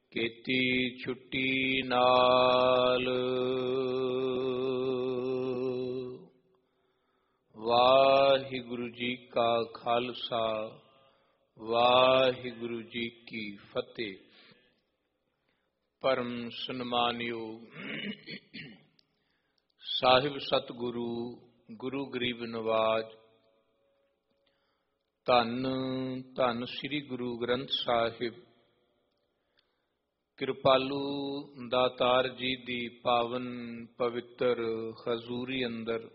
ਕੀਤੀ ਛੁੱਟੀ ਨਾਲ। ਵਾਹਿਗੁਰੂ ਜੀ ਕਾ ਖਾਲਸਾ, ਵਾਹਿਗੁਰੂ ਜੀ ਕੀ ਫਤਿਹ। ਪਰਮ ਸਨਮਾਨਯੋਗ ਸਾਹਿਬ ਸਤਿਗੁਰੂ ਗੁਰੂ ਗਰੀਬ ਨਵਾਜ, ਧੰਨ ਧੰਨ ਸ੍ਰੀ ਗੁਰੂ ਗ੍ਰੰਥ ਸਾਹਿਬ, ਕਿਰਪਾਲੂ ਦਾਤਾਰ ਜੀ ਦੀ ਪਾਵਨ ਪਵਿੱਤਰ ਹਜ਼ੂਰੀ ਅੰਦਰ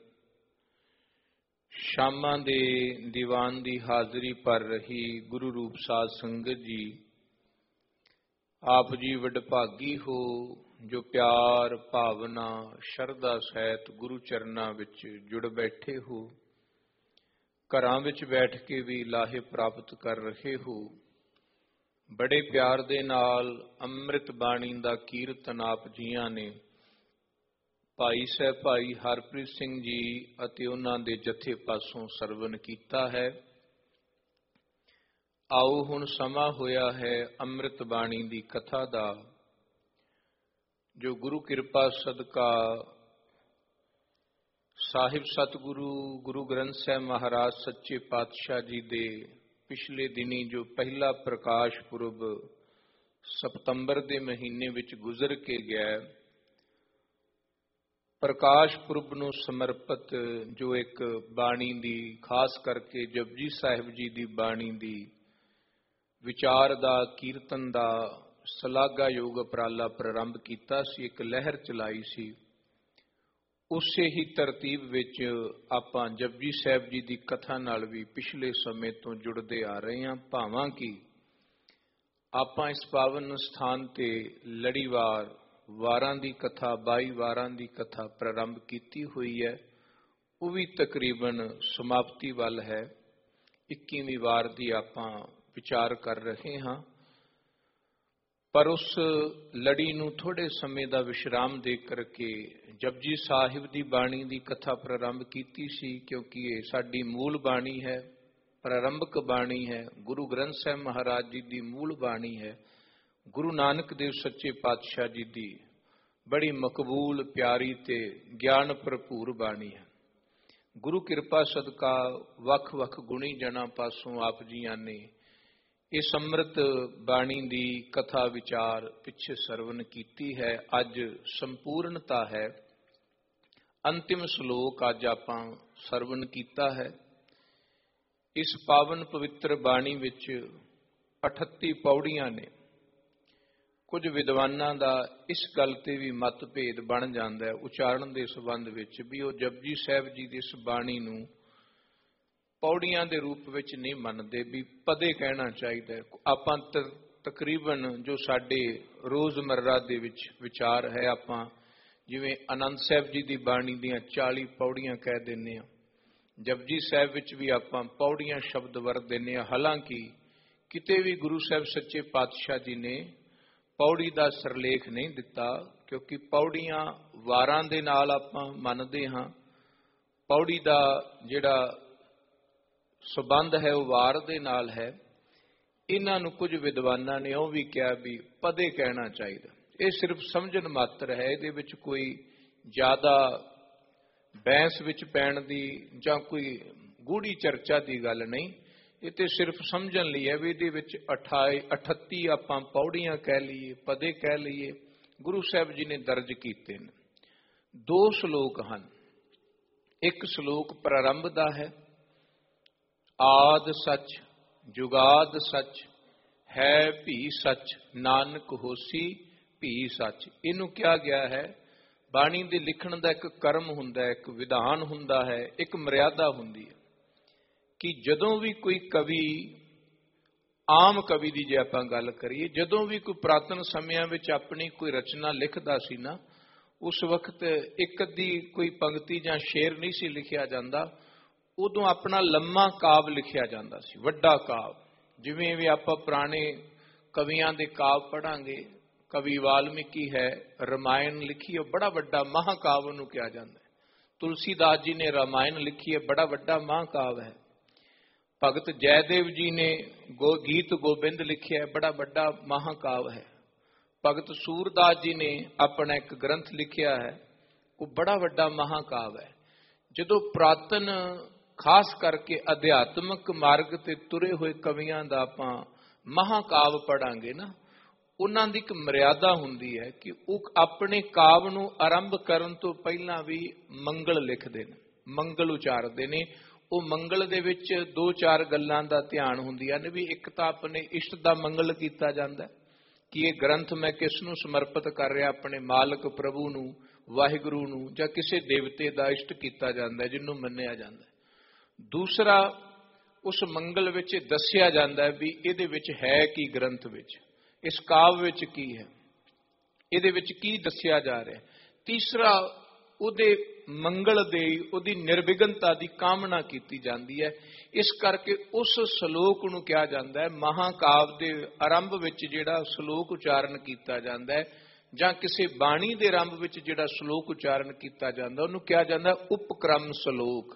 ਸ਼ਾਮਾਂ ਦੇ ਦੀਵਾਨ ਦੀ ਹਾਜ਼ਰੀ ਭਰ ਰਹੀ ਗੁਰੂ ਰੂਪ ਸਾਧ ਸੰਗਤ ਜੀ, ਆਪ ਜੀ ਵਡਭਾਗੀ ਹੋ ਜੋ ਪਿਆਰ ਭਾਵਨਾ ਸ਼ਰਧਾ ਸਹਿਤ ਗੁਰੂ ਚਰਨਾਂ ਵਿੱਚ ਜੁੜ ਬੈਠੇ ਹੋ। ਘਰਾਂ ਵਿੱਚ ਬੈਠ ਕੇ ਵੀ ਲਾਹੇ ਪ੍ਰਾਪਤ ਕਰ ਰਹੇ ਹੋ। ਬੜੇ ਪਿਆਰ ਦੇ ਨਾਲ ਅੰਮ੍ਰਿਤ ਬਾਣੀ ਦਾ ਕੀਰਤਨ ਆਪ ਜੀਆਂ ਨੇ ਭਾਈ ਸਾਹਿਬ ਭਾਈ ਹਰਪ੍ਰੀਤ ਸਿੰਘ ਜੀ ਅਤੇ ਉਹਨਾਂ ਦੇ ਜਥੇ ਪਾਸੋਂ ਸਰਵਨ ਕੀਤਾ ਹੈ। ਆਓ ਹੁਣ ਸਮਾਂ ਹੋਇਆ ਹੈ ਅੰਮ੍ਰਿਤ ਬਾਣੀ ਦੀ ਕਥਾ ਦਾ, ਜੋ ਗੁਰੂ ਕਿਰਪਾ ਸਦਕਾ ਸਾਹਿਬ ਸਤਿਗੁਰੂ ਗੁਰੂ ਗ੍ਰੰਥ ਸਾਹਿਬ ਮਹਾਰਾਜ ਸੱਚੇ ਪਾਤਸ਼ਾਹ ਜੀ ਦੇ ਪਿਛਲੇ ਦਿਨੀ ਜੋ ਪਹਿਲਾ ਪ੍ਰਕਾਸ਼ ਪੁਰਬ ਸਤੰਬਰ ਦੇ ਮਹੀਨੇ ਵਿੱਚ ਗੁਜ਼ਰ ਕੇ ਗਿਆ, ਪ੍ਰਕਾਸ਼ ਪੁਰਬ ਨੂੰ ਸਮਰਪਿਤ ਜੋ ਇੱਕ ਬਾਣੀ ਦੀ ਖਾਸ ਕਰਕੇ ਜਪਜੀ ਸਾਹਿਬ ਜੀ ਦੀ ਬਾਣੀ ਦੀ ਵਿਚਾਰ ਦਾ ਕੀਰਤਨ ਦਾ ਸ਼ਲਾਘਾਯੋਗ ਉਪਰਾਲਾ ਪ੍ਰਾਰੰਭ ਕੀਤਾ ਸੀ, ਇੱਕ ਲਹਿਰ ਚਲਾਈ ਸੀ। ਉਸੇ ਹੀ ਤਰਤੀਬ ਵਿੱਚ ਆਪਾਂ ਜਪਜੀ ਸਾਹਿਬ ਜੀ ਦੀ ਕਥਾ ਨਾਲ ਵੀ ਪਿਛਲੇ ਸਮੇਂ ਤੋਂ ਜੁੜਦੇ ਆ ਰਹੇ ਹਾਂ। ਭਾਵਾਂ ਕਿ ਆਪਾਂ ਇਸ ਪਾਵਨ ਸਥਾਨ ਤੇ ਲੜੀਵਾਰ ਵਾਰਾਂ ਦੀ ਕਥਾ 22 ਵਾਰਾਂ ਦੀ ਕਥਾ ਪ੍ਰਾਰੰਭ ਕੀਤੀ ਹੋਈ ਹੈ, ਉਹ ਵੀ ਤਕਰੀਬਨ ਸਮਾਪਤੀ ਵੱਲ ਹੈ। 21ਵੀਂ ਵਾਰ ਦੀ ਆਪਾਂ ਵਿਚਾਰ ਕਰ ਰਹੇ ਹਾਂ, ਪਰ ਉਸ ਲੜੀ ਨੂੰ ਥੋੜੇ ਸਮੇਂ ਦਾ ਵਿਸ਼ਰਾਮ ਦੇ ਕਰਕੇ ਜਪਜੀ ਸਾਹਿਬ ਦੀ ਬਾਣੀ ਦੀ ਕਥਾ ਪ੍ਰਾਰੰਭ ਕੀਤੀ ਸੀ, ਕਿਉਂਕਿ ਇਹ ਸਾਡੀ ਮੂਲ ਬਾਣੀ ਹੈ, ਪ੍ਰਾਰੰਭਕ ਬਾਣੀ ਹੈ, ਗੁਰੂ ਗ੍ਰੰਥ ਸਾਹਿਬ ਮਹਾਰਾਜ ਜੀ ਦੀ ਮੂਲ ਬਾਣੀ ਹੈ। ਗੁਰੂ ਨਾਨਕ ਦੇਵ ਸੱਚੇ ਪਾਤਸ਼ਾਹ ਜੀ ਦੀ ਬੜੀ ਮਕਬੂਲ ਪਿਆਰੀ ਤੇ ਗਿਆਨ ਭਰਪੂਰ ਬਾਣੀ ਹੈ। ਗੁਰੂ ਕਿਰਪਾ ਸਦਕਾ ਵੱਖ-ਵੱਖ ਗੁਣੀ ਜਨਾਂ ਪਾਸੋਂ ਆਪ ਜੀਆਂ ਨੇ ਇਸ ਅੰਮ੍ਰਿਤ ਬਾਣੀ ਦੀ ਕਥਾ ਵਿਚਾਰ ਪਿੱਛੇ ਸਰਵਨ ਕੀਤੀ ਹੈ। ਅੱਜ ਸੰਪੂਰਨਤਾ ਹੈ। ਅੰਤਿਮ ਸ਼ਲੋਕ ਅੱਜ ਆਪਾਂ ਸਰਵਨ ਕੀਤਾ ਹੈ। ਇਸ ਪਾਵਨ ਪਵਿੱਤਰ ਬਾਣੀ ਵਿੱਚ 38 ਪੌੜੀਆਂ ਨੇ। ਕੁਝ ਵਿਦਵਾਨਾਂ ਦਾ ਇਸ ਗੱਲ ਤੇ ਵੀ ਮਤਭੇਦ ਬਣ ਜਾਂਦਾ ਹੈ ਉਚਾਰਨ ਦੇ ਸੰਬੰਧ ਵਿੱਚ, ਵੀ ਉਹ ਜਪਜੀ ਸਾਹਿਬ ਜੀ ਦੀ ਇਸ ਬਾਣੀ ਨੂੰ ਪੌੜੀਆਂ ਦੇ ਰੂਪ ਵਿੱਚ ਨਹੀਂ ਮੰਨਦੇ, ਵੀ ਪਦੇ ਕਹਿਣਾ ਚਾਹੀਦਾ ਹੈ। ਆਪਾਂ ਤਕਰੀਬਨ ਜੋ ਸਾਡੇ ਰੋਜ਼ਮਰਰਾ ਦੇ ਵਿੱਚ ਵਿਚਾਰ ਹੈ, ਆਪਾਂ ਜਿਵੇਂ ਆਨੰਦ ਸਾਹਿਬ ਜੀ ਦੀ ਬਾਣੀ ਦੀਆਂ 40 ਪੌੜੀਆਂ ਕਹਿ ਦਿੰਦੇ ਹਾਂ, ਜਪਜੀ ਸਾਹਿਬ ਵਿੱਚ ਵੀ ਆਪਾਂ ਪੌੜੀਆਂ ਸ਼ਬਦ ਵਰਤ ਦਿੰਦੇ ਹਾਂ। ਹਾਲਾਂਕਿ ਕਿਤੇ ਵੀ ਗੁਰੂ ਸਾਹਿਬ ਸੱਚੇ ਪਾਤਸ਼ਾਹ ਜੀ ਨੇ ਪੌੜੀ ਦਾ ਸਿਰਲੇਖ ਨਹੀਂ ਦਿੱਤਾ, ਕਿਉਂਕਿ ਪੌੜੀਆਂ ਵਾਰਾਂ ਦੇ ਨਾਲ ਆਪਾਂ ਮੰਨਦੇ ਹਾਂ। ਪੌੜੀ ਦਾ ਜਿਹੜਾ ਸਬੰਧ ਹੈ ਉਹ ਵਾਰ ਦੇ ਨਾਲ ਹੈ। ਇਹਨਾਂ ਨੂੰ ਕੁਝ ਵਿਦਵਾਨਾਂ ਨੇ ਉਹ ਵੀ ਕਿਹਾ ਵੀ ਪਦੇ ਕਹਿਣਾ ਚਾਹੀਦਾ। ਇਹ ਸਿਰਫ ਸਮਝਣ ਮਾਤਰ ਹੈ, ਇਹਦੇ ਵਿੱਚ ਕੋਈ ਜ਼ਿਆਦਾ ਬਹਿਸ ਵਿੱਚ ਪੈਣ ਦੀ ਜਾਂ ਕੋਈ ਗੂੜੀ ਚਰਚਾ ਦੀ ਗੱਲ ਨਹੀਂ। ਇਹ ਤੇ ਸਿਰਫ ਸਮਝਣ ਲਈ ਹੈ ਵੀ ਇਹਦੇ ਵਿੱਚ 38 ਆਪਾਂ ਪੌੜੀਆਂ ਕਹਿ ਲਈਏ, ਪਦੇ ਕਹਿ ਲਈਏ, ਗੁਰੂ ਸਾਹਿਬ ਜੀ ਨੇ ਦਰਜ ਕੀਤੇ ਨੇ। 2 ਸ਼ਲੋਕ ਹਨ। ਇੱਕ ਸ਼ਲੋਕ ਪ੍ਰਾਰੰਭ ਦਾ ਹੈ, ਆਦ ਸੱਚ ਜੁਗਾਦ ਸੱਚ ਹੈ ਭੀ ਸੱਚ ਨਾਨਕ ਹੋਸੀ ਭੀ ਸੱਚ। ਇਹਨੂੰ ਕਿਹਾ ਗਿਆ ਹੈ, ਬਾਣੀ ਦੇ ਲਿਖਣ ਦਾ ਇੱਕ ਕਰਮ ਹੁੰਦਾ ਹੈ, ਇੱਕ ਵਿਧਾਨ ਹੁੰਦਾ ਹੈ, ਇੱਕ ਮਰਿਆਦਾ ਹੁੰਦੀ ਹੈ ਕਿ ਜਦੋਂ ਵੀ ਕੋਈ ਕਵੀ, ਆਮ ਕਵੀ ਦੀ ਜੇ ਆਪਾਂ ਗੱਲ ਕਰੀਏ, ਜਦੋਂ ਵੀ ਕੋਈ ਪੁਰਾਤਨ ਸਮਿਆਂ ਵਿੱਚ ਆਪਣੀ ਕੋਈ ਰਚਨਾ ਲਿਖਦਾ ਸੀ ਨਾ, ਉਸ ਵਕਤ ਇੱਕ ਅੱਧੀ ਕੋਈ ਪੰਕਤੀ ਜਾਂ ਸ਼ੇਰ ਨਹੀਂ ਸੀ ਲਿਖਿਆ ਜਾਂਦਾ, ਉਦੋਂ ਆਪਣਾ ਲੰਮਾ ਕਾਵ ਲਿਖਿਆ ਜਾਂਦਾ ਸੀ, ਵੱਡਾ ਕਾਵ। ਜਿਵੇਂ ਵੀ ਆਪਾਂ ਪੁਰਾਣੇ ਕਵੀਆਂ ਦੇ ਕਾਵ ਪੜ੍ਹਾਂਗੇ, ਕਵੀ ਵਾਲਮੀਕੀ ਹੈ, ਰਾਮਾਇਣ ਲਿਖੀ, ਉਹ ਬੜਾ ਵੱਡਾ ਮਹਾਕਾਵ ਉਹਨੂੰ ਕਿਹਾ ਜਾਂਦਾ ਹੈ। ਤੁਲਸੀਦਾਸ ਜੀ ਨੇ ਰਾਮਾਇਣ ਲਿਖੀ ਹੈ, ਬੜਾ ਵੱਡਾ ਮਹਾਕਾਵ ਹੈ। ਭਗਤ ਜੈਦੇਵ ਜੀ ਨੇ ਗੀਤ ਗੋਬਿੰਦ ਲਿਖਿਆ, ਬੜਾ ਵੱਡਾ ਮਹਾਕਾਵ ਹੈ। ਭਗਤ ਸੂਰਦਾਸ ਜੀ ਨੇ ਆਪਣਾ ਇੱਕ ਗ੍ਰੰਥ ਲਿਖਿਆ ਹੈ, ਉਹ ਬੜਾ ਵੱਡਾ ਮਹਾਕਾਵ ਹੈ। ਜਦੋਂ ਪੁਰਾਤਨ ਖਾਸ ਕਰਕੇ ਅਧਿਆਤਮਕ ਮਾਰਗ ਤੇ ਤੁਰੇ ਹੋਏ ਕਵੀਆਂ ਦਾ ਆਪਾਂ ਮਹਾਕਾਵ ਪੜਾਂਗੇ ਨਾ, ਉਹਨਾਂ ਦੀ ਇੱਕ ਮਰਿਆਦਾ ਹੁੰਦੀ ਹੈ ਕਿ ਉਹ ਆਪਣੇ ਕਾਵ ਨੂੰ ਆਰੰਭ ਕਰਨ ਤੋਂ ਪਹਿਲਾਂ ਵੀ ਮੰਗਲ ਲਿਖਦੇ ਨੇ, ਮੰਗਲ ਉਚਾਰਦੇ ਨੇ। ਉਹ ਮੰਗਲ ਦੇ ਵਿੱਚ 2-4 ਗੱਲਾਂ ਦਾ ਧਿਆਨ ਹੁੰਦੀਆਂ ਨੇ ਵੀ ਇੱਕ ਤਾਂ ਆਪਣੇ ਇਸ਼ਟ ਦਾ ਮੰਗਲ ਕੀਤਾ ਜਾਂਦਾ ਕਿ ਇਹ ਗ੍ਰੰਥ ਮੈਂ ਕਿਸ ਨੂੰ ਸਮਰਪਿਤ ਕਰ ਰਿਹਾ, ਆਪਣੇ ਮਾਲਕ ਪ੍ਰਭੂ ਨੂੰ, ਵਾਹਿਗੁਰੂ ਨੂੰ, ਜਾਂ ਕਿਸੇ ਦੇਵਤੇ ਦਾ ਇਸ਼ਟ ਕੀਤਾ ਜਾਂਦਾ ਜਿਹਨੂੰ ਮੰਨਿਆ ਜਾਂਦਾ। ਦੂਸਰਾ, ਉਸ ਮੰਗਲ ਵਿੱਚ ਦੱਸਿਆ ਜਾਂਦਾ ਵੀ ਇਹਦੇ ਵਿੱਚ ਹੈ ਕੀ, ਗ੍ਰੰਥ ਵਿੱਚ ਇਸ ਕਾਵ ਵਿੱਚ ਕੀ ਹੈ, ਇਹਦੇ ਵਿੱਚ ਕੀ ਦੱਸਿਆ ਜਾ ਰਿਹਾ। ਤੀਸਰਾ, ਉਹਦੇ ਮੰਗਲ ਦੇ ਉਹਦੀ ਨਿਰਵਿਘਨਤਾ ਦੀ ਕਾਮਨਾ ਕੀਤੀ ਜਾਂਦੀ ਹੈ। ਇਸ ਕਰਕੇ ਉਸ ਸ਼ਲੋਕ ਨੂੰ ਕਿਹਾ ਜਾਂਦਾ ਹੈ, ਮਹਾਕਾਵ ਦੇ ਆਰੰਭ ਵਿੱਚ ਜਿਹੜਾ ਸ਼ਲੋਕ ਉਚਾਰਨ ਕੀਤਾ ਜਾਂਦਾ ਹੈ ਜਾਂ ਕਿਸੇ ਬਾਣੀ ਦੇ ਆਰੰਭ ਵਿੱਚ ਜਿਹੜਾ ਸ਼ਲੋਕ ਉਚਾਰਨ ਕੀਤਾ ਜਾਂਦਾ ਉਹਨੂੰ ਕਿਹਾ ਜਾਂਦਾ ਉਪਕ੍ਰਮ ਸ਼ਲੋਕ।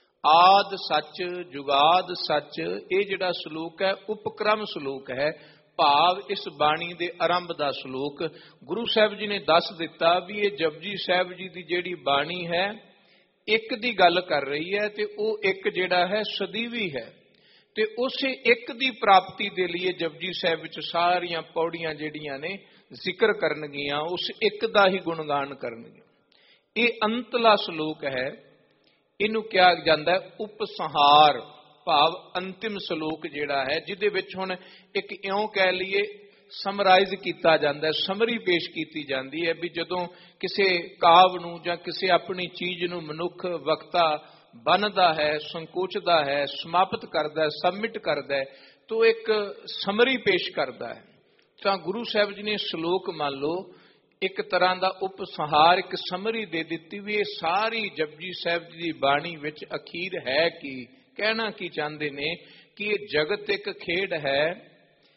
ਆਦ ਸੱਚ ਜੁਗਾਦ ਸੱਚ, ਇਹ ਜਿਹੜਾ ਸ਼ਲੋਕ ਹੈ ਉਪਕ੍ਰਮ ਸ਼ਲੋਕ ਹੈ, ਭਾਵ ਇਸ ਬਾਣੀ ਦੇ ਆਰੰਭ ਦਾ ਸ਼ਲੋਕ। ਗੁਰੂ ਸਾਹਿਬ ਜੀ ਨੇ ਦੱਸ ਦਿੱਤਾ ਵੀ ਇਹ ਜਪਜੀ ਸਾਹਿਬ ਜੀ ਦੀ ਜਿਹੜੀ ਬਾਣੀ ਹੈ ਇੱਕ ਦੀ ਗੱਲ ਕਰ ਰਹੀ ਹੈ ਤੇ ਉਹ ਇੱਕ ਜਿਹੜਾ ਹੈ ਸਦੀਵੀ ਹੈ, ਤੇ ਉਸੇ ਇੱਕ ਦੀ ਪ੍ਰਾਪਤੀ ਦੇ ਲਈ ਜਪਜੀ ਸਾਹਿਬ ਵਿੱਚ ਸਾਰੀਆਂ ਪੌੜੀਆਂ ਜਿਹੜੀਆਂ ਨੇ ਜ਼ਿਕਰ ਕਰਨਗੀਆਂ, ਉਸ ਇੱਕ ਦਾ ਹੀ ਗੁਣਗਾਨ ਕਰਨਗੀਆਂ। ਇਹ ਅੰਤਲਾ ਸ਼ਲੋਕ ਹੈ, ਇਹਨੂੰ ਕਿਹਾ ਜਾਂਦਾ ਉਪਸੰਹਾਰ, ਭਾਵ ਅੰਤਿਮ ਸ਼ਲੋਕ ਜਿਹੜਾ ਹੈ, ਜਿਹਦੇ ਵਿੱਚ ਹੁਣ ਇੱਕ ਇਉਂ ਕਹਿ ਲਈਏ ਸਮਰਾਈਜ਼ ਕੀਤਾ ਜਾਂਦਾ, ਸਮਰੀ ਪੇਸ਼ ਕੀਤੀ ਜਾਂਦੀ ਹੈ ਵੀ ਜਦੋਂ ਕਿਸੇ ਕਾਵ ਨੂੰ ਜਾਂ ਕਿਸੇ ਆਪਣੀ ਚੀਜ਼ ਨੂੰ ਮਨੁੱਖ ਵਕਤਾ ਬਣਦਾ ਹੈ, ਸੰਕੋਚਦਾ ਹੈ, ਸਮਾਪਤ ਕਰਦਾ, ਸਬਮਿਟ ਕਰਦਾ ਹੈ, ਤਾਂ ਇੱਕ ਸਮਰੀ ਪੇਸ਼ ਕਰਦਾ ਹੈ। ਤਾਂ ਗੁਰੂ ਸਾਹਿਬ ਜੀ ਨੇ ਸ਼ਲੋਕ ਮੰਨ ਲਓ ਇੱਕ ਤਰ੍ਹਾਂ ਦਾ ਉਪਸੰਹਾਰ, ਇੱਕ ਸਮਰੀ ਦੇ ਦਿੱਤੀ ਵੀ ਇਹ ਸਾਰੀ ਜਪਜੀ ਸਾਹਿਬ ਜੀ ਦੀ ਬਾਣੀ ਵਿੱਚ ਅਖੀਰ ਹੈ ਕੀ, ਕਹਿਣਾ ਕੀ ਚਾਹੁੰਦੇ ਨੇ ਕਿ ਇਹ ਜਗਤ ਇੱਕ ਖੇਡ ਹੈ,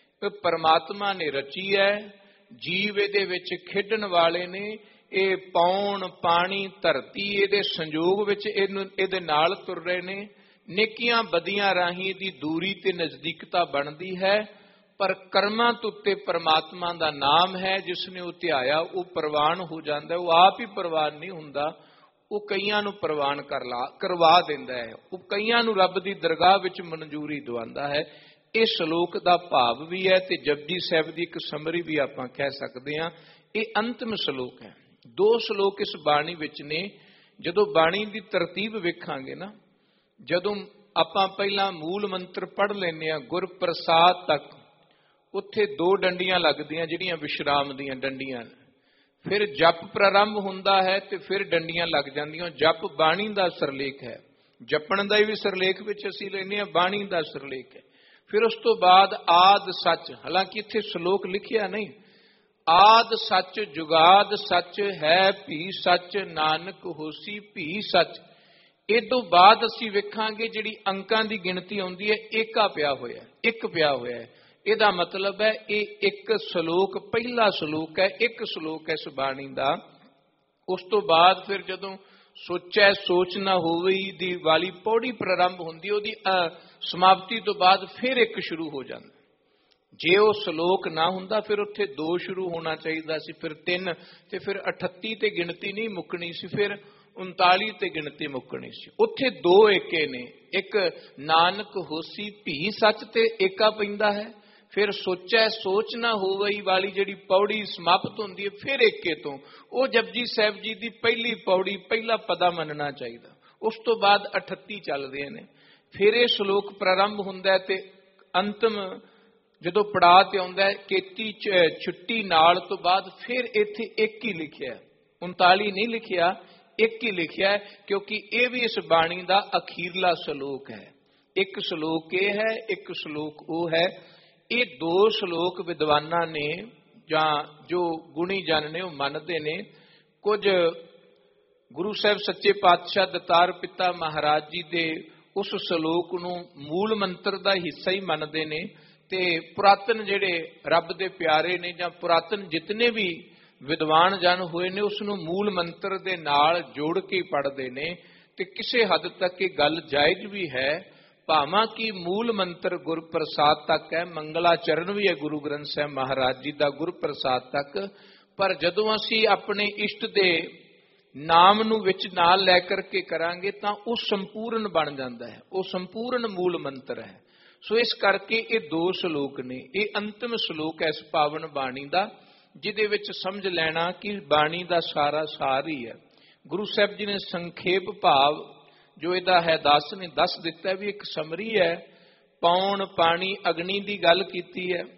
ਪਰਮਾਤਮਾ ਨੇ ਰਚੀ ਹੈ, ਜੀਵ ਇਹਦੇ ਵਿੱਚ ਖੇਡਣ ਵਾਲੇ ਨੇ, ਇਹ ਪੌਣ ਪਾਣੀ ਧਰਤੀ ਇਹਦੇ ਸੰਜੋਗ ਵਿੱਚ ਇਹਦੇ ਨਾਲ ਤੁਰ ਰਹੇ ਨੇ। ਨੇਕੀਆਂ ਬਦੀਆਂ ਰਾਹੀਂ ਇਹਦੀ ਦੂਰੀ ਤੇ ਨਜ਼ਦੀਕਤਾ ਬਣਦੀ ਹੈ, ਪਰ ਕਰਮਾਂ ਤੋਂ ਉੱਤੇ ਪਰਮਾਤਮਾ ਦਾ ਨਾਮ ਹੈ, ਜਿਸ ਨੇ ਉਹ ਧਿਆਇਆ ਉਹ ਪ੍ਰਵਾਨ ਹੋ ਜਾਂਦਾ। ਉਹ ਆਪ ਹੀ ਪ੍ਰਵਾਨ ਨਹੀਂ ਹੁੰਦਾ, ਉਹ ਕਈਆਂ ਨੂੰ ਪ੍ਰਵਾਨ ਕਰਵਾ ਦਿੰਦਾ ਹੈ, ਉਹ ਕਈਆਂ ਨੂੰ ਰੱਬ ਦੀ ਦਰਗਾਹ ਵਿੱਚ ਮਨਜ਼ੂਰੀ ਦਵਾਉਂਦਾ ਹੈ। ਇਹ ਸ਼ਲੋਕ ਦਾ ਭਾਵ ਵੀ ਹੈ ਤੇ ਜਪਜੀ ਸਾਹਿਬ ਦੀ ਇੱਕ ਸਮਰੀ ਵੀ ਆਪਾਂ ਕਹਿ ਸਕਦੇ ਹਾਂ। ਇਹ ਅੰਤਿਮ ਸ਼ਲੋਕ ਹੈ। 2 ਸ਼ਲੋਕ ਇਸ ਬਾਣੀ ਵਿੱਚ ਨੇ। ਜਦੋਂ ਬਾਣੀ ਦੀ ਤਰਤੀਬ ਵੇਖਾਂਗੇ ਨਾ, ਜਦੋਂ ਆਪਾਂ ਪਹਿਲਾਂ ਮੂਲ ਮੰਤਰ ਪੜ੍ਹ ਲੈਂਦੇ ਹਾਂ ਗੁਰ ਪ੍ਰਸਾਦ ਤੱਕ, ਉੱਥੇ 2 ਡੰਡੀਆਂ ਲੱਗਦੀਆਂ ਜਿਹੜੀਆਂ ਵਿਸ਼ਰਾਮ ਦੀਆਂ ਡੰਡੀਆਂ, ਫਿਰ ਜਪ ਪ੍ਰਾਰੰਭ ਹੁੰਦਾ ਹੈ ਤੇ ਫਿਰ ਡੰਡੀਆਂ ਲੱਗ ਜਾਂਦੀਆਂ। ਜਪ ਬਾਣੀ ਦਾ ਸਿਰਲੇਖ ਹੈ, ਜਪਣ ਦਾ ਵੀ ਸਿਰਲੇਖ ਵਿੱਚ ਅਸੀਂ ਲੈਂਦੇ ਹਾਂ, ਬਾਣੀ ਦਾ ਸਿਰਲੇਖ ਹੈ। ਫਿਰ ਉਸ ਤੋਂ ਬਾਅਦ ਆਦ ਸੱਚ, ਹਾਲਾਂਕਿ ਇੱਥੇ ਸ਼ਲੋਕ ਲਿਖਿਆ ਨਹੀਂ, ਆਦ ਸੱਚ ਜੁਗਾਦ ਸੱਚ ਹੈ ਭੀ ਸੱਚ, ਨਾਨਕ ਹੋਸੀ ਭੀ ਸੱਚ। ਇਹ ਤੋਂ ਬਾਅਦ ਅਸੀਂ ਵੇਖਾਂਗੇ ਜਿਹੜੀ ਅੰਕਾਂ ਦੀ ਗਿਣਤੀ ਆਉਂਦੀ ਹੈ, ਏਕਾ ਪਿਆ ਹੋਇਆ, ਇੱਕ ਪਿਆ ਹੋਇਆ ਹੈ। ਇਹਦਾ ਮਤਲਬ ਹੈ ਇਹ ਇੱਕ ਸ਼ਲੋਕ, ਪਹਿਲਾ ਸ਼ਲੋਕ ਹੈ, ਇੱਕ ਸ਼ਲੋਕ ਹੈ ਇਸ ਬਾਣੀ ਦਾ। ਉਸ ਤੋਂ ਬਾਅਦ ਫਿਰ ਜਦੋਂ ਸੋਚੈ ਸੋਚ ਨਾ ਹੋਵੇ ਦੀ ਵਾਲੀ ਪੌੜੀ ਪ੍ਰਾਰੰਭ ਹੁੰਦੀ, ਉਹਦੀ ਸਮਾਪਤੀ ਤੋਂ ਬਾਅਦ ਫਿਰ ਇੱਕ ਸ਼ੁਰੂ ਹੋ ਜਾਂਦਾ। ਜੇ ਉਹ ਸ਼ਲੋਕ ਨਾ ਹੁੰਦਾ ਫਿਰ ਉੱਥੇ 2 ਸ਼ੁਰੂ ਹੋਣਾ ਚਾਹੀਦਾ ਸੀ, ਫਿਰ 3, ਤੇ ਫਿਰ 38 ਤੇ ਗਿਣਤੀ ਨਹੀਂ ਮੁੱਕਣੀ ਸੀ, ਫਿਰ 39 ਤੇ ਗਿਣਤੀ ਮੁੱਕਣੀ ਸੀ। ਉੱਥੇ 2 ਏਕੇ ਨੇ, ਇੱਕ ਨਾਨਕ ਹੋਸੀ ਭੀ ਸੱਚ ਤੇ ਏਕਾ ਪੈਂਦਾ ਹੈ, ਫਿਰ ਸੋਚੈ ਸੋਚ ਨਾ ਹੋਵਈ ਵਾਲੀ ਜਿਹੜੀ ਪੌੜੀ ਸਮਾਪਤ ਹੁੰਦੀ ਹੈ ਫਿਰ ਏਕੇ ਤੋਂ। ਉਹ ਜਪਜੀ ਸਾਹਿਬ ਜੀ ਦੀ ਪਹਿਲੀ ਪੌੜੀ, ਪਹਿਲਾ ਪਦਾ ਮੰਨਣਾ ਚਾਹੀਦਾ। ਉਸ ਤੋਂ ਬਾਅਦ 38 ਚੱਲਦੇ ਨੇ, ਫਿਰ ਇਹ ਸ਼ਲੋਕ ਪ੍ਰਾਰੰਭ ਹੁੰਦਾ ਹੈ ਤੇ ਅੰਤਮ ਜਦੋਂ ਪੜਾਅ ਤੇ ਆਉਂਦਾ ਹੈ ਕੇਤੀ ਛੁੱਟੀ ਨਾਲ ਤੋਂ ਬਾਅਦ ਫਿਰ ਇੱਥੇ ਇੱਕ ਹੀ ਲਿਖਿਆ, 39 ਨਹੀਂ ਲਿਖਿਆ, ਇੱਕ ਹੀ ਲਿਖਿਆ, ਕਿਉਂਕਿ ਇਹ ਵੀ ਇਸ ਬਾਣੀ ਦਾ ਅਖੀਰਲਾ ਸ਼ਲੋਕ ਹੈ। ਇੱਕ ਸ਼ਲੋਕ ਇਹ ਹੈ, ਇੱਕ ਸ਼ਲੋਕ ਉਹ ਹੈ। ਇਹ 2 ਸ਼ਲੋਕ ਵਿਦਵਾਨਾਂ ਨੇ ਜਾਂ ਜੋ ਗੁਣੀ ਜਨ ਨੇ ਉਹ ਮੰਨਦੇ ਨੇ। ਕੁਝ ਗੁਰੂ ਸਾਹਿਬ ਸੱਚੇ ਪਾਤਸ਼ਾਹ ਦਤਾਰ ਪਿਤਾ ਮਹਾਰਾਜ ਜੀ ਦੇ ਉਸ ਸ਼ਲੋਕ ਨੂੰ ਮੂਲ ਮੰਤਰ ਦਾ ਹਿੱਸਾ ਹੀ ਮੰਨਦੇ ਨੇ, ਤੇ ਪੁਰਾਤਨ ਜਿਹੜੇ ਰੱਬ ਦੇ ਪਿਆਰੇ ਨੇ ਜਾਂ ਪੁਰਾਤਨ ਜਿਤਨੇ ਵੀ ਵਿਦਵਾਨ ਜਨ ਹੋਏ ਨੇ ਉਸ ਨੂੰ ਮੂਲ ਮੰਤਰ ਦੇ ਨਾਲ ਜੋੜ ਕੇ ਪੜ੍ਹਦੇ ਨੇ। ਤੇ ਕਿਸੇ ਹੱਦ ਤੱਕ ਇਹ ਗੱਲ ਜਾਇਜ਼ ਵੀ ਹੈ, ਭਾਵਾਂ ਕੀ ਮੂਲ ਮੰਤਰ ਗੁਰ ਪ੍ਰਸਾਦ ਤੱਕ ਹੈ। ਮੰਗਲਾਚਰਨ ਵੀ ਹੈ ਗੁਰੂ ਗ੍ਰੰਥ ਸਾਹਿਬ ਮਹਾਰਾਜ ਜੀ ਦਾ ਗੁਰ ਪ੍ਰਸਾਦ ਤੱਕ। ਪਰ ਜਦੋਂ ਅਸੀਂ ਆਪਣੇ ਇਸ਼ਟ ਦੇ ਨਾਮ ਨੂੰ ਵਿੱਚ ਨਾਲ ਲੈ ਕਰਕੇ ਕਰਾਂਗੇ ਤਾਂ ਉਹ ਸੰਪੂਰਨ ਬਣ ਜਾਂਦਾ ਹੈ, ਉਹ ਸੰਪੂਰਨ ਮੂਲ ਮੰਤਰ ਹੈ। ਸੋ ਇਸ ਕਰਕੇ ਇਹ 2 ਸ਼ਲੋਕ ਨੇ, ਇਹ ਅੰਤਿਮ ਸ਼ਲੋਕ ਹੈ ਇਸ ਪਾਵਨ ਬਾਣੀ ਦਾ, ਜਿਹਦੇ ਵਿੱਚ ਸਮਝ ਲੈਣਾ ਕਿ ਬਾਣੀ ਦਾ ਸਾਰਾ ਸਾਰ ਹੀ ਹੈ। ਗੁਰੂ ਸਾਹਿਬ ਜੀ ਨੇ ਸੰਖੇਪ ਭਾਵ ਜੋ ਇਹਦਾ ਹੈ ਦੱਸ ਦਿੱਤਾ ਵੀ ਇੱਕ ਸਮਰੀ ਹੈ। ਪੌਣ ਪਾਣੀ ਅਗਨੀ ਦੀ ਗੱਲ ਕੀਤੀ ਹੈ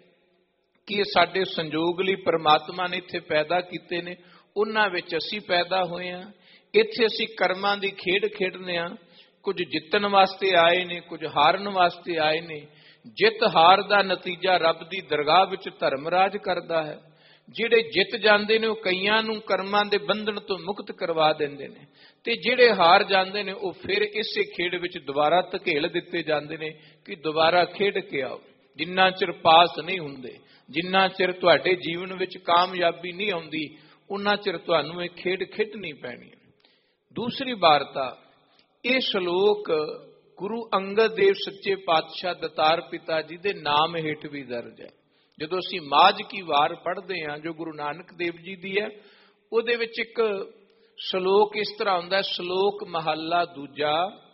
ਕਿ ਇਹ ਸਾਡੇ ਸੰਜੋਗ ਲਈ ਪਰਮਾਤਮਾ ਨੇ ਇੱਥੇ ਪੈਦਾ ਕੀਤੇ ਨੇ, ਉਹਨਾਂ ਵਿੱਚ ਅਸੀਂ ਪੈਦਾ ਹੋਏ ਹਾਂ। ਇੱਥੇ ਅਸੀਂ ਕਰਮਾਂ ਦੀ ਖੇਡ ਖੇਡਦੇ ਹਾਂ, ਕੁਝ ਜਿੱਤਣ ਵਾਸਤੇ ਆਏ ਨੇ, ਕੁਝ ਹਾਰਨ ਵਾਸਤੇ ਆਏ ਨੇ। ਜਿੱਤ ਹਾਰ ਦਾ ਨਤੀਜਾ ਰੱਬ ਦੀ ਦਰਗਾਹ ਵਿੱਚ ਧਰਮਰਾਜ ਕਰਦਾ ਹੈ। ਜਿਹੜੇ ਜਿੱਤ ਜਾਂਦੇ ਨੇ ਉਹ ਕਈਆਂ ਨੂੰ ਕਰਮਾਂ ਦੇ ਬੰਧਨ ਤੋਂ ਮੁਕਤ ਕਰਵਾ ਦਿੰਦੇ ਨੇ, ਤੇ ਜਿਹੜੇ ਹਾਰ ਜਾਂਦੇ ਨੇ ਉਹ ਫਿਰ ਇਸੇ ਖੇਡ ਵਿੱਚ ਦੁਬਾਰਾ ਧਕੇਲ ਦਿੱਤੇ ਜਾਂਦੇ ਨੇ ਕਿ ਦੁਬਾਰਾ ਖੇਡ ਕੇ ਆਓ। ਜਿੰਨਾ ਚਿਰ ਪਾਸ ਨਹੀਂ ਹੁੰਦੇ, ਜਿੰਨਾ ਚਿਰ ਤੁਹਾਡੇ ਜੀਵਨ ਵਿੱਚ ਕਾਮਯਾਬੀ ਨਹੀਂ ਆਉਂਦੀ, ਉਨਾ ਚਿਰ ਤੁਹਾਨੂੰ ਇਹ ਖੇਡ ਖੇਡਣੀ ਪੈਣੀ। ਦੂਸਰੀ ਵਾਰਤਾ, ਇਹ ਸ਼ਲੋਕ ਗੁਰੂ ਅੰਗਦ ਦੇਵ ਸੱਚੇ ਪਾਤਸ਼ਾਹ ਦਤਾਰ ਪਿਤਾ ਜੀ ਦੇ ਨਾਮ ਹੇਠ ਵੀ ਦਰਜ ਹੈ। ਜਦੋਂ ਅਸੀਂ ਮਾਝ ਕੀ ਵਾਰ ਪੜ੍ਹਦੇ ਹਾਂ ਜੋ ਗੁਰੂ ਨਾਨਕ ਦੇਵ ਜੀ ਦੀ ਹੈ, ਉਹਦੇ ਵਿੱਚ ਇੱਕ ਸ਼ਲੋਕ ਇਸ ਤਰ੍ਹਾਂ ਹੁੰਦਾ, ਸ਼ਲੋਕ ਮਹੱਲਾ ਦੂਜਾ,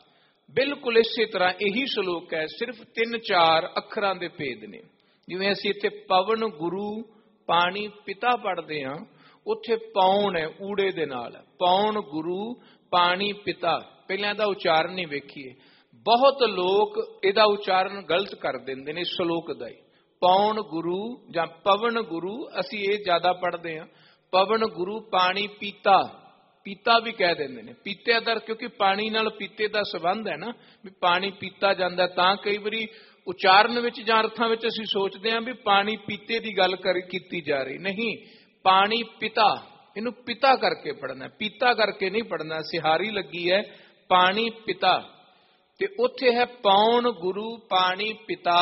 ਬਿਲਕੁਲ ਇਸੇ ਤਰ੍ਹਾਂ ਇਹੀ ਸ਼ਲੋਕ ਹੈ, ਸਿਰਫ 3-4 ਅੱਖਰਾਂ ਦੇ ਭੇਦ ਨੇ। ਜਿਵੇਂ ਅਸੀਂ ਇੱਥੇ ਪਵਨ ਗੁਰੂ ਪਾਣੀ ਪਿਤਾ ਪੜ੍ਹਦੇ ਹਾਂ, ਉੱਥੇ ਪੌਣ ਹੈ ਊੜੇ ਦੇ ਨਾਲ, ਪੌਣ ਗੁਰੂ ਪਾਣੀ ਪਿਤਾ। ਪਹਿਲਾਂ ਇਹਦਾ ਉਚਾਰਨ ਹੀ ਵੇਖੀਏ, ਬਹੁਤ ਲੋਕ ਇਹਦਾ ਉਚਾਰਨ ਗਲਤ ਕਰ ਦਿੰਦੇ ਨੇ ਸ਼ਲੋਕ ਦਾ ਹੀ। ਪੌਣ ਗੁਰੂ ਜਾਂ ਪਵਨ ਗੁਰੂ ਅਸੀਂ ਇਹ ਜ਼ਿਆਦਾ ਪੜ੍ਹਦੇ ਹਾਂ। ਪਵਨ ਗੁਰੂ ਪਾਣੀ ਪੀਤਾ, ਪੀਤਾ ਵੀ ਕਹਿ ਦਿੰਦੇ ਨੇ, ਪੀਤੇ ਦਾ, ਕਿਉਂਕਿ ਪਾਣੀ ਨਾਲ ਪੀਤੇ ਦਾ ਸੰਬੰਧ ਹੈ ਨਾ, ਵੀ ਪਾਣੀ ਪੀਤਾ ਜਾਂਦਾ। ਤਾਂ ਕਈ ਵਾਰੀ ਉਚਾਰਨ ਵਿੱਚ ਜਾਂ ਅਰਥਾਂ ਵਿੱਚ ਅਸੀਂ ਸੋਚਦੇ ਹਾਂ ਵੀ ਪਾਣੀ ਪੀਤੇ ਦੀ ਗੱਲ ਕੀਤੀ ਜਾ ਰਹੀ, ਨਹੀਂ, ਪਾਣੀ ਪਿਤਾ, ਇਹਨੂੰ ਪਿਤਾ ਕਰਕੇ ਪੜ੍ਹਨਾ, ਪੀਤਾ ਕਰਕੇ ਨਹੀਂ ਪੜ੍ਹਨਾ। ਸਿਹਾਰੀ ਲੱਗੀ ਹੈ ਪਾਣੀ ਪਿਤਾ, ਤੇ ਉੱਥੇ ਹੈ ਪੌਣ ਗੁਰੂ ਪਾਣੀ ਪਿਤਾ,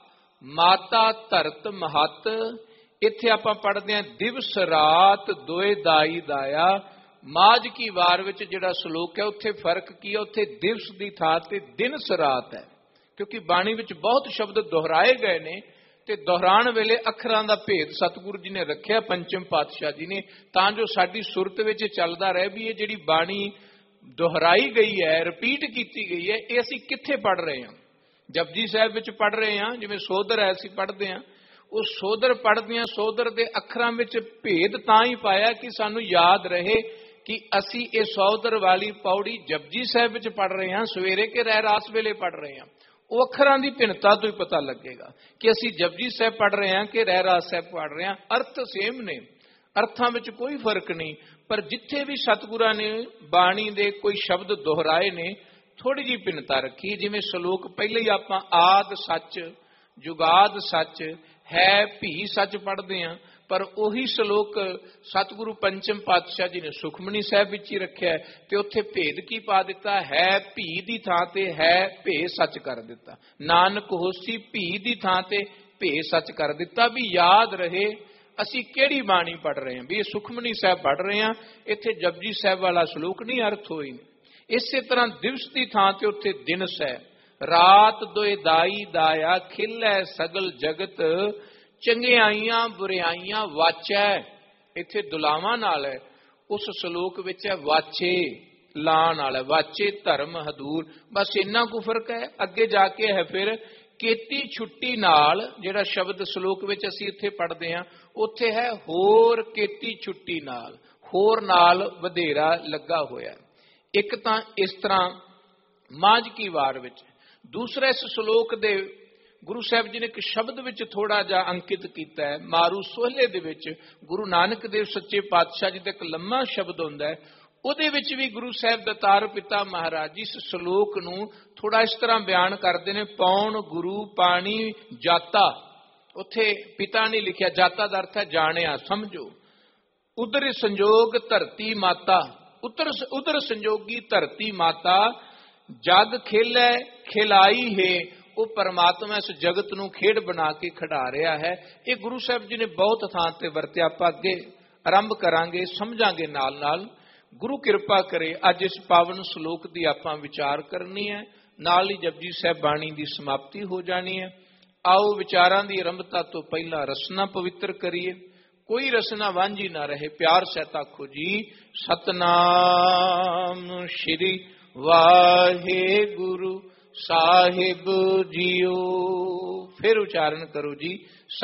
ਮਾਤਾ ਧਰਤ ਮਹੱਤ। ਇੱਥੇ ਆਪਾਂ ਪੜ੍ਹਦੇ ਹਾਂ ਦਿਵਸ ਰਾਤ ਦੋਏ ਦਾਈ ਦਾਇਆ। ਮਾਝ ਕੀ ਵਾਰ ਵਿੱਚ ਜਿਹੜਾ ਸ਼ਲੋਕ ਹੈ ਉੱਥੇ ਫਰਕ ਕੀ ਹੈ, ਉੱਥੇ ਦਿਵਸ ਦੀ ਥਾਂ ਤੇ ਦਿਨ ਸਰਾਤ ਹੈ, ਕਿਉਂਕਿ ਬਾਣੀ ਵਿੱਚ ਬਹੁਤ ਸ਼ਬਦ ਦੁਹਰਾਏ ਗਏ ਨੇ, ਤੇ ਦੁਹਰਾਉਣ ਵੇਲੇ ਅੱਖਰਾਂ ਦਾ ਭੇਦ ਸਤਿਗੁਰੂ ਜੀ ਨੇ ਰੱਖਿਆ, ਪੰਚਮ ਪਾਤਸ਼ਾਹ ਜੀ ਨੇ, ਤਾਂ ਜੋ ਸਾਡੀ ਸੁਰਤ ਵਿੱਚ ਚੱਲਦਾ ਰਹੇ ਵੀ ਇਹ ਜਿਹੜੀ ਬਾਣੀ ਦੁਹਰਾਈ ਗਈ ਹੈ, ਰਿਪੀਟ ਕੀਤੀ ਗਈ ਹੈ, ਇਹ ਅਸੀਂ ਕਿੱਥੇ ਪੜ੍ਹ ਰਹੇ ਹਾਂ। ਜਪਜੀ ਸਾਹਿਬ ਵਿੱਚ ਪੜ੍ਹ ਰਹੇ ਹਾਂ, ਜਿਵੇਂ ਸੋਦਰ ਹੈ ਅਸੀਂ ਪੜ੍ਹਦੇ ਹਾਂ, ਉਹ ਸੋਦਰ ਪੜ੍ਹਦੇ ਹਾਂ, ਸੋਦਰ ਦੇ ਅੱਖਰਾਂ ਵਿੱਚ ਭੇਦ ਤਾਂ ਹੀ ਪਾਇਆ ਕਿ ਸਾਨੂੰ ਯਾਦ ਰਹੇ ਕਿ ਅਸੀਂ ਇਹ ਸੋਦਰ ਵਾਲੀ ਪੌੜੀ ਜਪਜੀ ਸਾਹਿਬ ਵਿੱਚ ਪੜ੍ਹ ਰਹੇ ਹਾਂ, ਸਵੇਰੇ ਕੇ ਰਹਿਰਾਸ ਵੇਲੇ ਪੜ੍ਹ ਰਹੇ ਹਾਂ। ਉਹ ਅੱਖਰਾਂ ਦੀ ਭਿੰਨਤਾ ਤੋਂ ਹੀ ਪਤਾ ਲੱਗੇਗਾ ਕਿ ਅਸੀਂ ਜਪਜੀ ਸਾਹਿਬ ਪੜ੍ਹ ਰਹੇ ਹਾਂ ਕਿ ਰਹਿਰਾਸ ਸਾਹਿਬ ਪੜ੍ਹ ਰਹੇ ਹਾਂ। ਅਰਥ ਸੇਮ ਨੇ, ਅਰਥਾਂ ਵਿੱਚ ਕੋਈ ਫਰਕ ਨਹੀਂ, ਪਰ ਜਿੱਥੇ ਵੀ ਸਤਿਗੁਰਾਂ ਨੇ ਬਾਣੀ ਦੇ ਕੋਈ ਸ਼ਬਦ ਦੁਹਰਾਏ ਨੇ, ਥੋੜੀ ਜਿਹੀ ਭਿੰਨਤਾ ਰੱਖੀ। ਜਿਵੇਂ ਸ਼ਲੋਕ ਪਹਿਲੇ ਹੀ ਆਪਾਂ ਆਦ ਸੱਚ, ਜੁਗਾਦ ਸੱਚ, ਹੈ ਭੀ ਸੱਚ ਪੜ੍ਹਦੇ ਹਾਂ, ਪਰ ਉਹੀ ਸ਼ਲੋਕ ਸਤਿਗੁਰੂ ਪੰਚਮ ਪਾਤਸ਼ਾਹ ਜੀ ਨੇ ਸੁਖਮਨੀ ਸਾਹਿਬ ਵਿੱਚ ਹੀ ਰੱਖਿਆ, ਤੇ ਉੱਥੇ ਭੇਦ ਕੀ ਪਾ ਦਿੱਤਾ, ਹੈ ਭੀ ਦੀ ਥਾਂ ਤੇ ਹੈ ਭੇ ਸੱਚ ਕਰ ਦਿੱਤਾ। ਨਾਨਕ ਹੋਸੀ ਭੀ ਦੀ ਥਾਂ ਤੇ ਭੇ ਸੱਚ ਕਰ ਦਿੱਤਾ, ਵੀ ਯਾਦ ਰਹੇ ਅਸੀਂ ਕਿਹੜੀ ਬਾਣੀ ਪੜ੍ਹ ਰਹੇ ਹਾਂ, ਵੀ ਇਹ ਸੁਖਮਨੀ ਸਾਹਿਬ ਪੜ੍ਹ ਰਹੇ ਹਾਂ, ਇੱਥੇ ਜਪਜੀ ਸਾਹਿਬ ਵਾਲਾ ਸ਼ਲੋਕ ਨਹੀਂ, ਅਰਥ ਹੋਈ ਨਹੀਂ। ਇਸੇ ਤਰ੍ਹਾਂ ਦਿਵਸ ਦੀ ਥਾਂ ਤੇ ਉੱਥੇ ਦਿਨਸ ਹੈ। ਰਾਤ ਦੋਏ ਦਾਈ ਦਾਇਆ, ਖਿਲੈ ਸਗਲ ਜਗਤ, ਚੰਗਿਆਈਆਂ ਬੁਰਿਆਈਆਂ ਵਾਚੈ, ਇੱਥੇ ਦੁਲਾਵਾਂ ਨਾਲ ਹੈ। ਉਸ ਸ਼ਲੋਕ ਵਿੱਚ ਹੈ ਵਾਚੇ, ਲਾਂ ਨਾਲ ਹੈ, ਵਾਚੇ ਧਰਮ ਹਦੂਰ, ਬਸ ਇੰਨਾ ਕੁ ਫਰਕ ਹੈ। ਅੱਗੇ ਜਾ ਕੇ ਹੈ ਫਿਰ ਕੀਤੀ ਛੁੱਟੀ ਨਾਲ, ਜਿਹੜਾ ਸ਼ਬਦ ਸ਼ਲੋਕ ਵਿੱਚ ਅਸੀਂ ਇੱਥੇ ਪੜ੍ਹਦੇ ਹਾਂ, ਉੱਥੇ ਹੈ ਹੋਰ ਕੀਤੀ ਛੁੱਟੀ ਨਾਲ, ਹੋਰ ਨਾਲ ਵਧੇਰਾ ਲੱਗਾ ਹੋਇਆ। ਇੱਕ ਤਾਂ ਇਸ ਤਰ੍ਹਾਂ ਮਾਝ ਕੀ ਵਾਰ ਵਿੱਚ, ਦੂਸਰਾ ਇਸ ਸ਼ਲੋਕ ਦੇ ਗੁਰੂ ਸਾਹਿਬ ਜੀ ਨੇ ਇੱਕ ਸ਼ਬਦ ਵਿੱਚ ਥੋੜਾ ਜਿਹਾ ਅੰਕਿਤ ਕੀਤਾ ਹੈ। ਮਾਰੂ ਸੋਹਲੇ ਦੇ ਵਿੱਚ ਗੁਰੂ ਨਾਨਕ ਦੇਵ ਸੱਚੇ ਪਾਤਸ਼ਾਹ ਜੀ ਦਾ ਇੱਕ ਲੰਮਾ ਸ਼ਬਦ ਹੁੰਦਾ ਹੈ, ਉਹਦੇ ਵਿੱਚ ਵੀ ਗੁਰੂ ਸਾਹਿਬ ਦਤਾਰ ਪਿਤਾ ਮਹਾਰਾਜ ਜੀ ਇਸ ਸ਼ਲੋਕ ਨੂੰ ਥੋੜਾ ਇਸ ਤਰ੍ਹਾਂ ਬਿਆਨ ਕਰਦੇ ਨੇ, ਪੌਣ ਗੁਰੂ ਪਾਣੀ ਜਾਤਾ, ਉੱਥੇ ਪਿਤਾ ਨੇ ਲਿਖਿਆ, ਜਾਤਾ ਦਾ ਅਰਥ ਹੈ ਜਾਣਿਆ, ਸਮਝੋ। ਉਦਰ ਸੰਜੋਗ ਧਰਤੀ ਮਾਤਾ, ਉਦਰ ਸੰਜੋਗੀ ਧਰਤੀ ਮਾਤਾ, ਜਗ ਖੇਲੇ ਖਿਲਾਈ ਹੈ, ਉਹ ਪਰਮਾਤਮਾ ਇਸ ਜਗਤ ਨੂੰ ਖੇਡ ਬਣਾ ਕੇ ਖਿਡਾ ਰਿਹਾ ਹੈ। ਇਹ ਗੁਰੂ ਸਾਹਿਬ ਜੀ ਨੇ ਬਹੁਤ ਥਾਂ ਤੇ ਵਰਤਿਆ। ਆਪਾਂ ਅੱਗੇ ਆਰੰਭ ਕਰਾਂਗੇ, ਸਮਝਾਂਗੇ ਨਾਲ ਨਾਲ। ਗੁਰੂ ਕਿਰਪਾ ਕਰੇ ਅੱਜ ਇਸ ਪਾਵਨ ਸ਼ਲੋਕ ਦੀ ਆਪਾਂ ਵਿਚਾਰ ਕਰਨੀ ਹੈ। ਨਾਲ ਹੀ ਜਪਜੀ ਸਾਹਿਬ ਬਾਣੀ ਦੀ ਸਮਾਪਤੀ ਹੋ ਜਾਣੀ ਹੈ। ਆਓ ਵਿਚਾਰਾਂ ਦੀ ਆਰੰਭਤਾ ਤੋਂ ਪਹਿਲਾਂ ਰਸਨਾ ਪਵਿੱਤਰ ਕਰੀਏ। ਕੋਈ ਰਸਨਾ ਵਾਂਝੀ ਨਾ ਰਹੇ। ਪਿਆਰ ਸਹਿਤ ਆਖੋ ਜੀ ਸਤਨਾਮ ਸ਼੍ਰੀ ਵਾਹਿਗੁਰੂ ਸਾਹਿਬ ਜੀਓ। ਫਿਰ ਉਚਾਰਨ ਕਰੋ ਜੀ